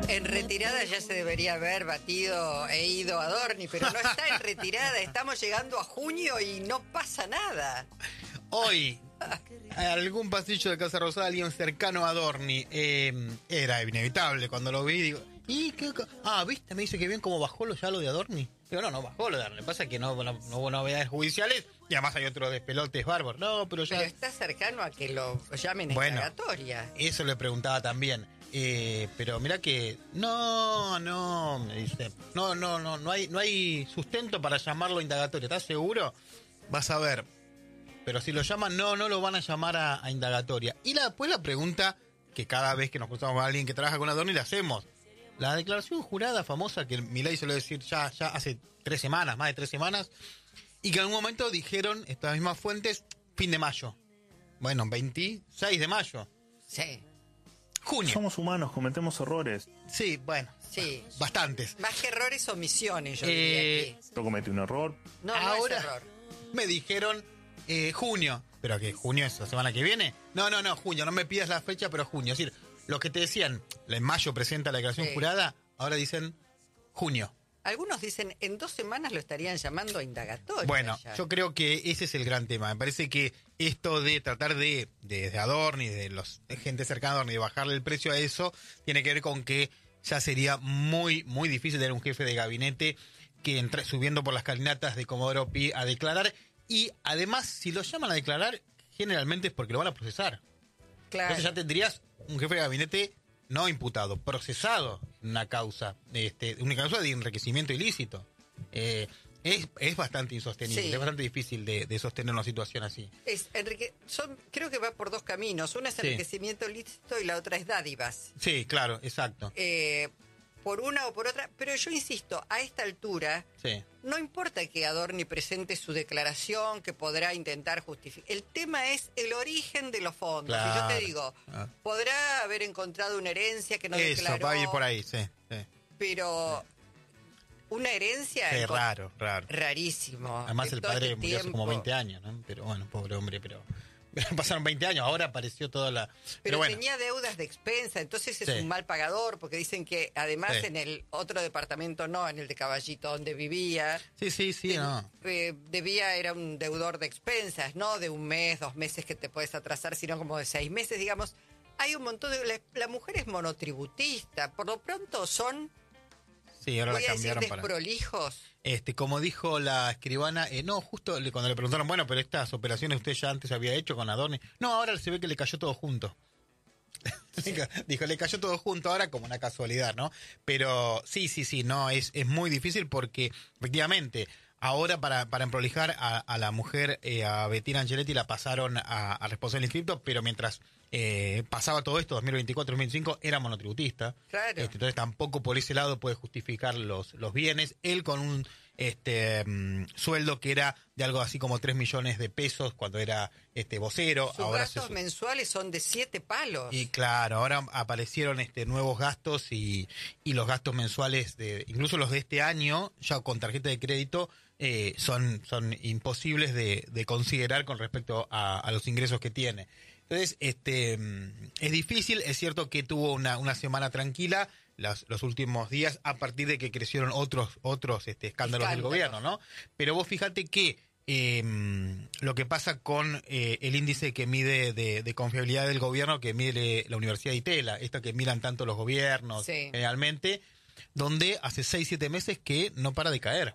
En retirada ya se debería haber batido e ido a Adorni, pero no está en retirada. Estamos llegando a junio y no pasa nada. Hoy, algún pasillo de Casa Rosada, alguien cercano a Adorni, era inevitable cuando lo vi. Digo, ¿y qué? ¿Viste? Me dice que bien cómo bajó ya lo de Adorni. Digo, no bajó lo de Adorni. Lo que pasa es que no hubo novedades judiciales y además hay otros despelotes bárbaros. No, pero ya... Pero está cercano a que lo llamen indagatoria. Eso le preguntaba también. Pero mirá que me dice, no hay sustento para llamarlo indagatorio. ¿Estás seguro? Vas a ver. Pero si lo llaman, no lo van a llamar a indagatoria. Y después la pregunta que cada vez que nos cruzamos con alguien que trabaja con Adorni le hacemos. La declaración jurada famosa que Milei suele decir ya hace más de 3 semanas, y que en algún momento dijeron estas mismas fuentes, fin de mayo. Bueno, 26 de mayo. Sí. Junio. Somos humanos, cometemos errores. Sí, bueno. Sí. Bastantes. Más que errores, omisiones, yo diría aquí. ¿Yo cometí un error? No ahora es error. Me dijeron junio. ¿Pero qué? ¿Junio es la semana que viene? No, junio. No me pidas la fecha, pero junio. Es decir, los que te decían, en mayo presenta la declaración jurada, ahora dicen junio. Algunos dicen, en 2 semanas lo estarían llamando indagatoria. Bueno, ya. yo creo que ese es el gran tema. Me parece que esto de tratar de Adorni, de gente cercana a Adorni, de bajarle el precio a eso, tiene que ver con que ya sería muy, muy difícil tener un jefe de gabinete que entre subiendo por las caminatas de Comodoro Pi a declarar. Y además, si lo llaman a declarar, generalmente es porque lo van a procesar. Claro. Entonces ya tendrías un jefe de gabinete no imputado, procesado en una causa de enriquecimiento ilícito. Es bastante insostenible, sí. Es bastante difícil de sostener una situación así. Creo que va por 2 caminos. Una es enriquecimiento ilícito y la otra es dádivas. Sí, claro, exacto. Por una o por otra, pero yo insisto, a esta altura, no importa que Adorni presente su declaración, que podrá intentar justificar. El tema es el origen de los fondos. Claro. Y yo te digo, podrá haber encontrado una herencia que no declaró. Eso, va a ir por ahí, sí. Pero una herencia... Es raro. Rarísimo. Además el padre murió hace como 20 años, ¿no? Pero bueno, pobre hombre, pero... Pasaron 20 años, ahora apareció toda la... Pero bueno. tenía deudas de expensa, entonces es un mal pagador, porque dicen que además en el otro departamento en el de Caballito donde vivía... era un deudor de expensas, no de 1 mes, 2 meses que te puedes atrasar, sino como de 6 meses, digamos. Hay un montón de... La mujer es monotributista, por lo pronto son... Sí, ahora voy la a decir cambiaron desprolijos. Como dijo la escribana, justo cuando le preguntaron, bueno, pero estas operaciones usted ya antes había hecho con Adorni. No, ahora se ve que le cayó todo junto. Sí. Dijo, le cayó todo junto ahora como una casualidad, ¿no? Pero sí, no, es muy difícil porque efectivamente ahora para emprolijar a la mujer, a Bettina Angeletti la pasaron a responsable inscripto, pero mientras pasaba todo esto, 2024-2025, era monotributista. Claro. Entonces tampoco por ese lado puede justificar los bienes. Él con un sueldo que era de algo así como 3 millones de pesos cuando era vocero. Sus gastos mensuales son de 7 palos. Y claro, ahora aparecieron nuevos gastos y los gastos mensuales, incluso los de este año, ya con tarjeta de crédito, son imposibles de considerar con respecto a los ingresos que tiene. Entonces, es difícil. Es cierto que tuvo una semana tranquila los últimos días a partir de que crecieron otros escándalos del gobierno, ¿no? Pero vos fíjate que lo que pasa con el índice que mide de confiabilidad del gobierno, que mide la Universidad de Itela, esto que miran tanto los gobiernos generalmente, donde hace 6-7 meses que no para de caer.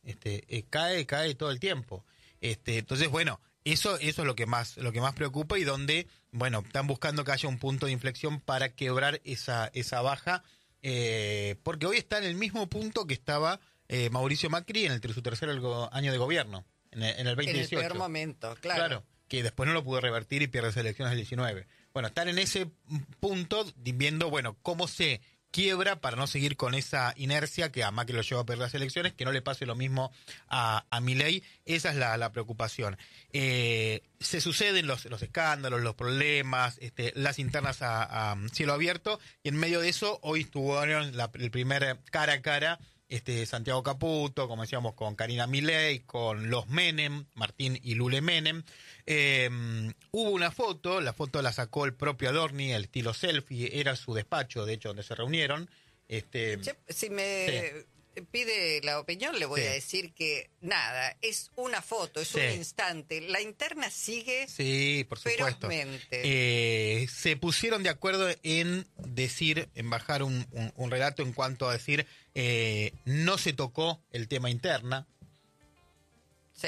Cae todo el tiempo. Entonces, bueno, eso es lo que más preocupa y donde, bueno, están buscando que haya un punto de inflexión para quebrar esa baja, porque hoy está en el mismo punto que estaba Mauricio Macri en su tercer año de gobierno, en el 2018. En el peor momento, Claro, que después no lo pudo revertir y pierde las elecciones del 19. Bueno, están en ese punto viendo, bueno, cómo se quiebra para no seguir con esa inercia que a Macri lo lleva a perder las elecciones, que no le pase lo mismo a Milei. Esa es la preocupación. Se suceden los escándalos, los problemas, las internas a cielo abierto, y en medio de eso hoy estuvieron el primer cara a cara Santiago Caputo, como decíamos, con Karina Milei, con los Menem, Martín y Lule Menem. Hubo una foto, la foto la sacó el propio Adorni, el estilo selfie, era su despacho, de hecho, donde se reunieron. Si me pide la opinión, le voy a decir que nada, es una foto, es un instante. La interna sigue. Sí, por supuesto. Se pusieron de acuerdo en bajar un relato en cuanto a decir, no se tocó el tema interna. Sí.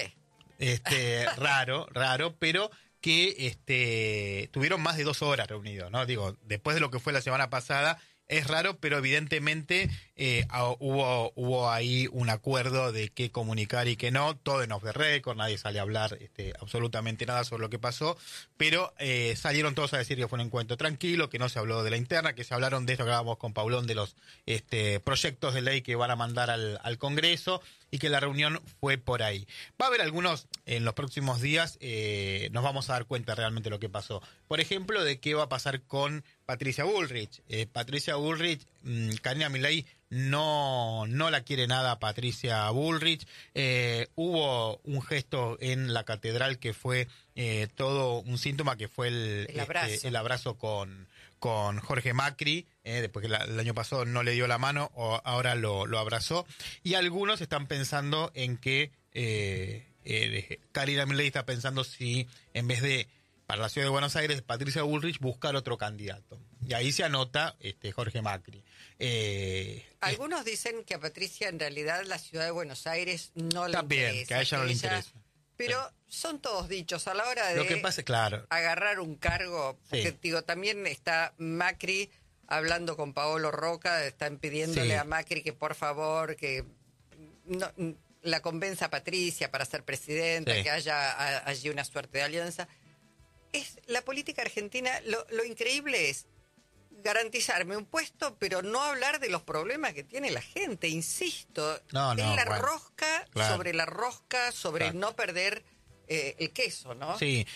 Raro, pero que tuvieron más de 2 horas reunidos, ¿no? Digo, después de lo que fue la semana pasada, es raro, pero evidentemente hubo ahí un acuerdo de qué comunicar y qué no, todo en off the record, nadie sale a hablar absolutamente nada sobre lo que pasó, pero salieron todos a decir que fue un encuentro tranquilo, que no se habló de la interna, que se hablaron de esto que hablábamos con Paulón, de los proyectos de ley que van a mandar al Congreso, y que la reunión fue por ahí. Va a haber algunos, en los próximos días, nos vamos a dar cuenta realmente de lo que pasó. Por ejemplo, de qué va a pasar con Patricia Bullrich. Patricia Bullrich, Karina Milei no la quiere nada a Patricia Bullrich. Hubo un gesto en la catedral que fue todo un síntoma, que fue el abrazo con Jorge Macri, después que el año pasado no le dio la mano, ahora lo abrazó. Y algunos están pensando en que Karina Milei está pensando si, en vez de para la ciudad de Buenos Aires, Patricia Bullrich, buscar otro candidato. Y ahí se anota Jorge Macri. Algunos dicen que a Patricia en realidad la ciudad de Buenos Aires no le interesa. También, que a ella no le interesa. Pero son todos dichos a la hora de lo que pasa, claro, agarrar un cargo. Porque, digo, también está Macri hablando con Paolo Roca, están pidiéndole a Macri que por favor que no, la convenza a Patricia para ser presidenta, que haya allí una suerte de alianza. Es la política argentina, lo increíble es garantizarme un puesto, pero no hablar de los problemas que tiene la gente, insisto. Rosca sobre la rosca, sobre no perder el queso, ¿no? Sí.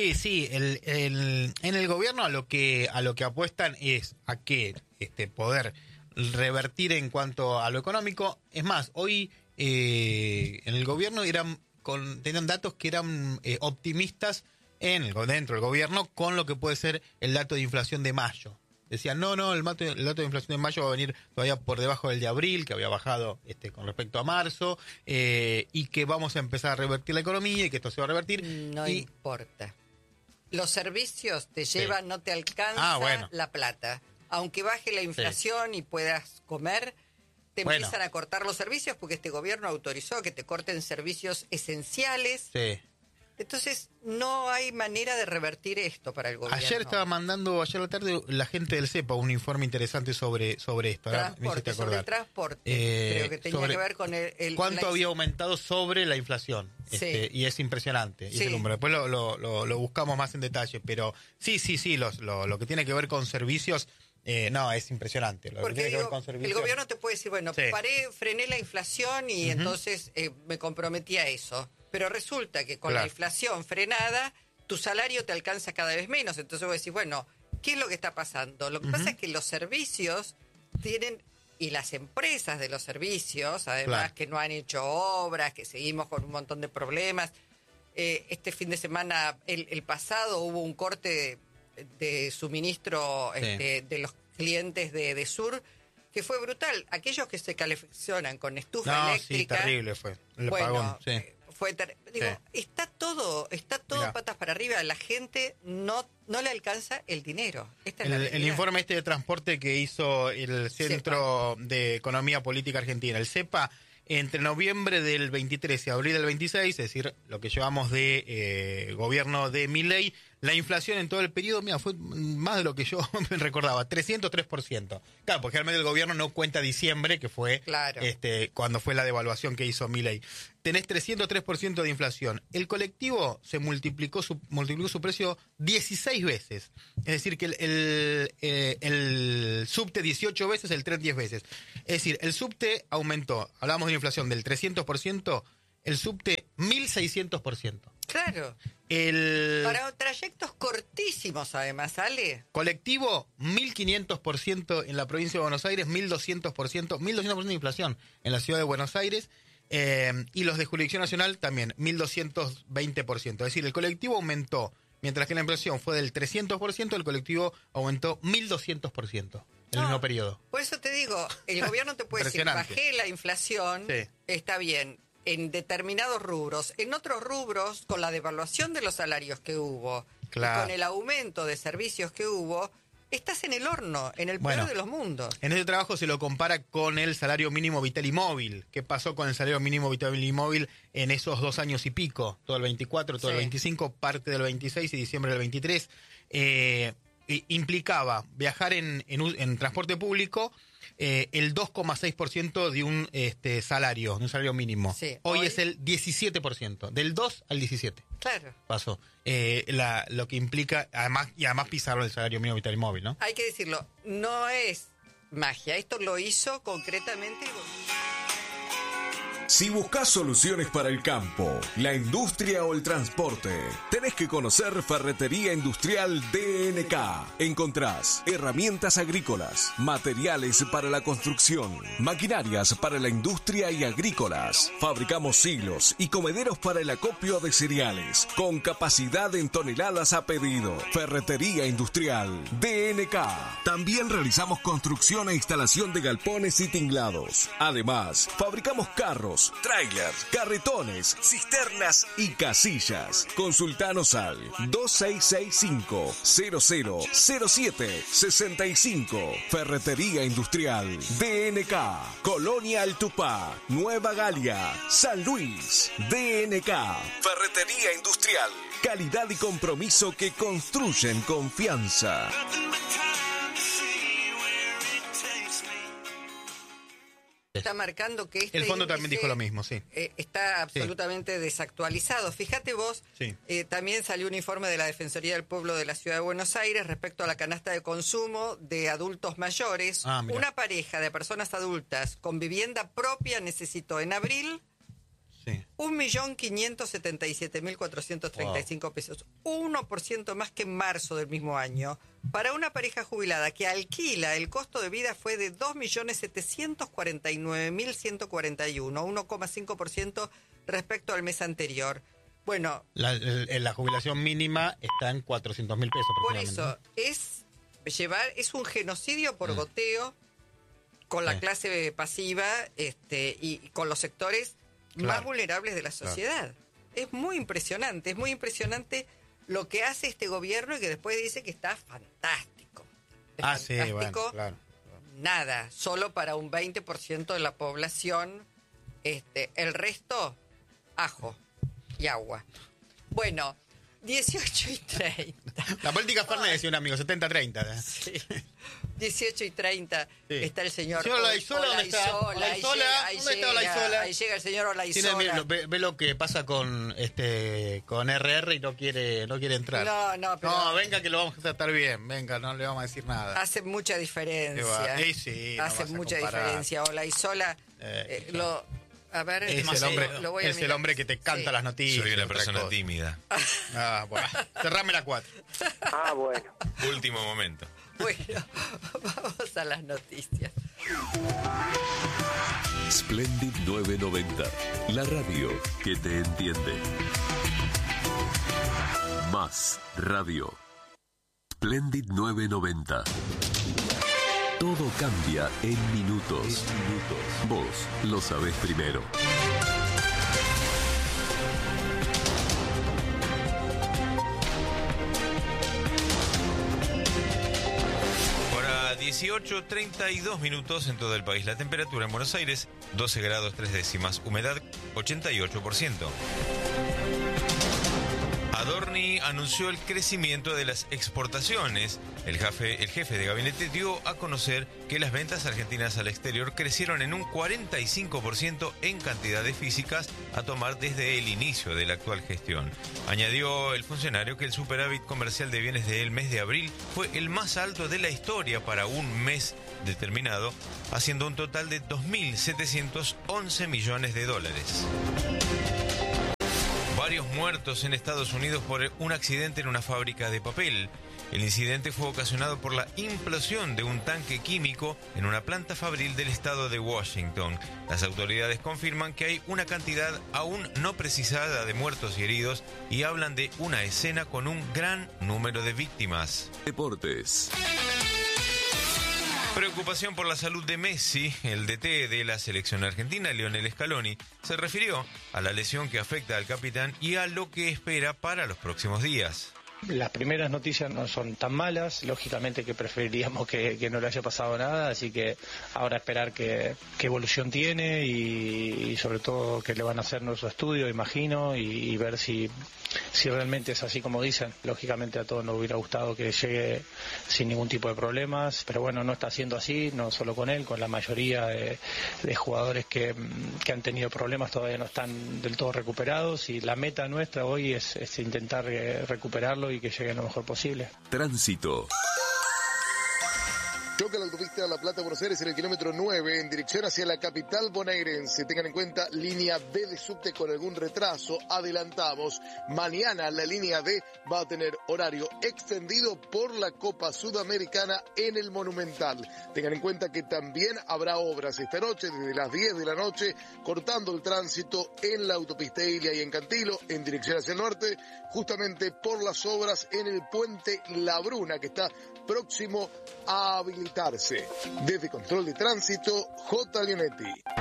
En el gobierno a lo que apuestan es a que poder revertir en cuanto a lo económico. Es más, hoy en el gobierno tenían datos que eran optimistas dentro del gobierno con lo que puede ser el dato de inflación de mayo. Decían, el dato de inflación de mayo va a venir todavía por debajo del de abril, que había bajado con respecto a marzo, y que vamos a empezar a revertir la economía y que esto se va a revertir. No importa. Los servicios te llevan, no te alcanza la plata. Aunque baje la inflación y puedas comer, te empiezan a cortar los servicios porque este gobierno autorizó que te corten servicios esenciales. Sí. Entonces, no hay manera de revertir esto para el gobierno. Ayer estaba mandando, ayer a la tarde, la gente del CEPA un informe interesante sobre esto. Sobre el transporte. Creo que tenía que ver con ¿cuánto había aumentado sobre la inflación? Y es impresionante ese número. Después lo buscamos más en detalle. Pero sí, lo que tiene que ver con servicios... es impresionante. Porque el gobierno te puede decir, frené la inflación y entonces me comprometí a eso. Pero resulta que con la inflación frenada, tu salario te alcanza cada vez menos. Entonces vos decís, ¿qué es lo que está pasando? Lo que pasa es que los servicios tienen, y las empresas de los servicios, además que no han hecho obras, que seguimos con un montón de problemas. Este fin de semana, el pasado, hubo un corte de suministro de los clientes de Sur, que fue brutal. Aquellos que se calefaccionan con estufa eléctrica... Sí, terrible fue el apagón. Está todo patas para arriba. La gente no le alcanza el dinero. El informe de transporte que hizo el Centro de Economía Política Argentina, el CEPA, entre noviembre del 23 y abril del 26, es decir, lo que llevamos de gobierno de Milei, la inflación en todo el periodo, fue más de lo que yo me recordaba, 303%. Claro, porque realmente el gobierno no cuenta diciembre, que fue cuando fue la devaluación que hizo Milei. Tenés 303% de inflación. El colectivo se multiplicó su precio 16 veces. Es decir, que el subte 18 veces, el tren 10 veces. Es decir, el subte aumentó, hablamos de una inflación del 300%, el subte 1.600%. Claro. Para trayectos cortísimos, además, ¿sale? Colectivo, 1.500% en la provincia de Buenos Aires, 1.200% de inflación en la ciudad de Buenos Aires, y los de jurisdicción nacional también, 1.220%. Es decir, el colectivo aumentó, mientras que la inflación fue del 300%, el colectivo aumentó 1.200%. en el mismo periodo. Por eso te digo, el gobierno te puede decir, bajé la inflación, está bien, en determinados rubros. En otros rubros, con la devaluación de los salarios que hubo, y con el aumento de servicios que hubo, estás en el horno, en el peor de los mundos. En ese trabajo se lo compara con el salario mínimo vital y móvil. ¿Qué pasó con el salario mínimo vital y móvil en esos 2 años y pico? Todo el 24, todo el 25, parte del 26 y diciembre del 23. Implicaba viajar en transporte público el 2,6% de un salario, de un salario mínimo. Sí, hoy es el 17%, del 2 al 17. Claro. Pasó. Lo que implica, además pisaron el salario mínimo vital y móvil, ¿no? Hay que decirlo, no es magia, esto lo hizo concretamente. Si buscas soluciones para el campo, la industria o el transporte, tenés que conocer Ferretería Industrial DNK. Encontrás herramientas agrícolas, materiales para la construcción, maquinarias para la industria y agrícolas. Fabricamos silos y comederos para el acopio de cereales, con capacidad en toneladas a pedido. Ferretería Industrial DNK. También realizamos construcción e instalación de galpones y tinglados. Además, fabricamos carros, trailers, carretones, cisternas y casillas. Consultanos al 2665-000765. Ferretería Industrial DNK. Colonia El Tupá, Nueva Galia, San Luis. DNK. Ferretería Industrial. Calidad y compromiso que construyen confianza. Está marcando que el fondo también dijo lo mismo, sí. Está absolutamente desactualizado. Fíjate vos, también salió un informe de la Defensoría del Pueblo de la Ciudad de Buenos Aires respecto a la canasta de consumo de adultos mayores. Una pareja de personas adultas con vivienda propia necesitó en abril 1.577.435 pesos, 1% más que en marzo del mismo año. Para una pareja jubilada que alquila, el costo de vida fue de 2.749.141, 1,5% respecto al mes anterior. Bueno, la jubilación mínima está en 400.000 pesos. Por eso, es un genocidio por goteo con la clase pasiva y con los sectores más vulnerables de la sociedad. Es muy impresionante lo que hace este gobierno y que después dice que está fantástico. Fantástico, claro. Nada, solo para un 20% de la población. El resto, ajo y agua. Bueno, 18:30. La política Fernández decía un amigo, 70-30. Sí. 18:30 está el señor Olaizola. ¿Dónde está Olaizola? Ahí llega el señor Olaizola. Ve lo que pasa con RR y no quiere entrar. No, venga que lo vamos a tratar bien. Venga, no le vamos a decir nada. Hace mucha diferencia. Hace mucha diferencia. Olaizola a ver, es el hombre que te canta las noticias. Soy una persona tímida. Bueno, cerrame la 4. Bueno. Último momento. Bueno, vamos a las noticias. Splendid 990, la radio que te entiende. Más radio. Splendid 990. Todo cambia en minutos. Vos lo sabés primero. Hora 18:32 en todo el país. La temperatura en Buenos Aires, 12 grados 3 décimas. Humedad, 88%. Adorni anunció el crecimiento de las exportaciones. El jefe de gabinete dio a conocer que las ventas argentinas al exterior crecieron en un 45% en cantidades físicas a tomar desde el inicio de la actual gestión. Añadió el funcionario que el superávit comercial de bienes del mes de abril fue el más alto de la historia para un mes determinado, haciendo un total de 2.711 millones de dólares. Varios muertos en Estados Unidos por un accidente en una fábrica de papel. El incidente fue ocasionado por la implosión de un tanque químico en una planta fabril del estado de Washington. Las autoridades confirman que hay una cantidad aún no precisada de muertos y heridos y hablan de una escena con un gran número de víctimas. Deportes. Preocupación por la salud de Messi. El DT de la selección argentina, Lionel Scaloni, se refirió a la lesión que afecta al capitán y a lo que espera para los próximos días. Las primeras noticias no son tan malas, lógicamente que preferiríamos que no le haya pasado nada, así que ahora esperar qué evolución tiene y sobre todo que le van a hacer nuestro estudio, imagino, y ver si realmente es así como dicen. Lógicamente a todos nos hubiera gustado que llegue sin ningún tipo de problemas, pero bueno, no está siendo así, no solo con él, con la mayoría de jugadores que han tenido problemas todavía no están del todo recuperados, y la meta nuestra hoy es intentar recuperarlo y que llegue lo mejor posible. Tránsito. Choca la autopista La Plata-Buenos Aires en el kilómetro 9 en dirección hacia la capital bonaerense. Tengan en cuenta línea B de subte con algún retraso. Adelantamos, mañana la línea B va a tener horario extendido por la Copa Sudamericana en el Monumental. Tengan en cuenta que también habrá obras esta noche desde las 10 de la noche, cortando el tránsito en la autopista Ilia y en Cantilo en dirección hacia el norte, justamente por las obras en el puente La Bruna, que está próximo a habilitarse. Desde Control de Tránsito, J. Leonetti.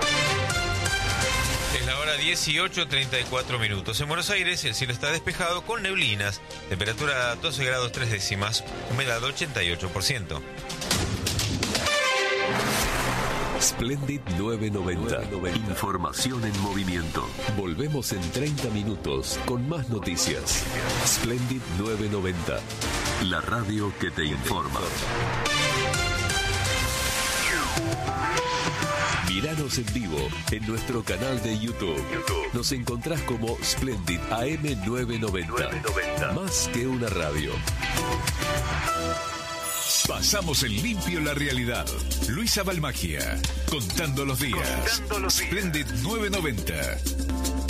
Es la hora 18:34. En Buenos Aires el cielo está despejado con neblinas, temperatura 12 grados 3 décimas, humedad 88%. Splendid 990. Información en movimiento. Volvemos en 30 minutos con más noticias. Splendid 990. La radio que te informa. Míranos en vivo en nuestro canal de YouTube. Nos encontrás como Splendid AM 990. Más que una radio. Pasamos en limpio la realidad. Luisa Balmagia, contando los días. Splendid 990.